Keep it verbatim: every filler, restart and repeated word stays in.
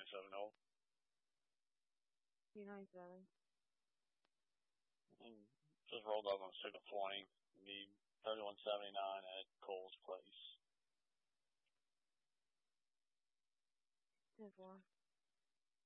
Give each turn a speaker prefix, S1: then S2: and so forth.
S1: seven zero.
S2: two nine seven.
S1: Just rolled up on Signal twenty. Need thirty-one seventy-nine at Cole's Place.
S2: ten four.